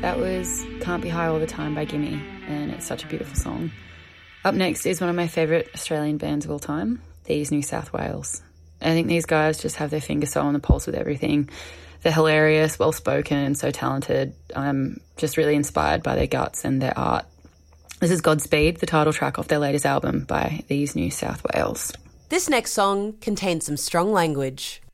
That was Can't Be High All the Time by Gimme, and it's such a beautiful song. Up next is one of my favourite Australian bands of all time, These New South Wales. I think these guys just have their finger so on the pulse with everything. They're hilarious, well-spoken, and so talented. I'm just really inspired by their guts and their art. This is Godspeed, the title track off their latest album by These New South Wales. This next song contains some strong language.